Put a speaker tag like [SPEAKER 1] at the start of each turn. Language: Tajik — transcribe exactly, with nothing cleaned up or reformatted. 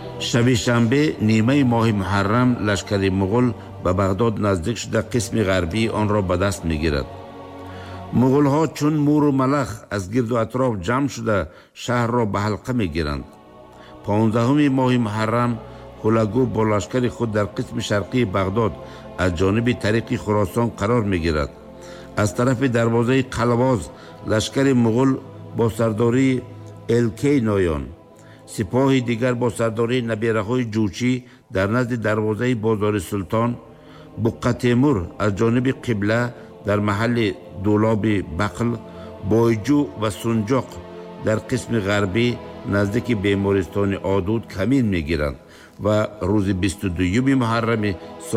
[SPEAKER 1] шаби шанбе нимаи моҳи муҳаррам лашкари муғул ба бағдод наздик шуда қисми ғарбии онро ба даст мегирад. муғулҳо чун муру малах аз гирду атроф ҷамъ шуда шаҳрро ба ҳалқа мегиранд. понздаҳуми моҳи муҳаррам ҳулагу бо лашкари худ дар қисми шарқии бағдод аз ҷониби тариқи хуросон қарор мегирад. аз тарафи дарвозаи қалвоз лашкари муғул бо сардории элкей ноён, сипоҳи дигар бо сардории набераҳои ҷӯчӣ дар назди дарвозаи бозори Султон, Буққа Темур аз ҷониби қибла дар маҳалли дулоби Бақл, Бойҷӯ ва Сунҷоқ дар қисми ғарбӣ наздики бемористони Одуд камин мегиранд ва рӯзи бисту дуюми муҳаррами